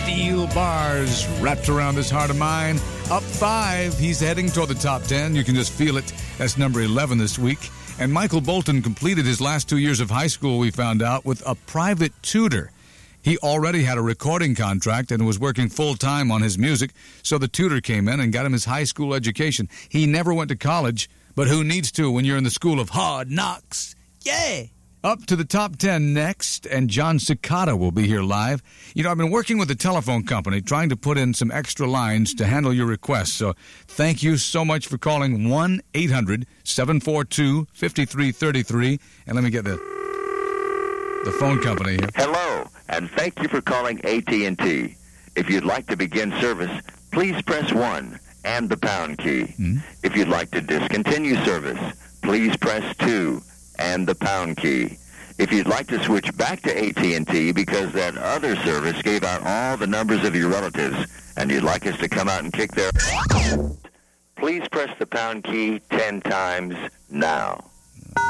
steel bars wrapped around this heart of mine. Up 5, he's heading toward the top 10. You can just feel it. That's number 11 this week. And Michael Bolton completed his last 2 years of high school, we found out, with a private tutor. He already had a recording contract and was working full-time on his music, so the tutor came in and got him his high school education. He never went to college, but who needs to when you're in the school of hard knocks? Yeah! Up to the top 10 next, and John Cicada will be here live. You know, I've been working with the telephone company trying to put in some extra lines to handle your requests, so thank you so much for calling 1-800-742-5333. And let me get the phone company here. Hello, and thank you for calling AT&T. If you'd like to begin service, please press 1 and the pound key. If you'd like to discontinue service, please press 2 and the pound key. If you'd like to switch back to AT&T because that other service gave out all the numbers of your relatives and you'd like us to come out and kick their... Please press the pound key 10 times now.